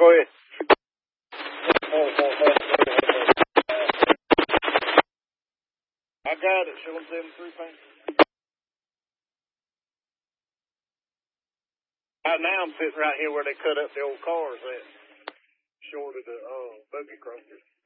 Go ahead. I got it. Show them 73 pounds. Now I'm sitting right here where they cut up the old cars at. Short of the buggy crossers.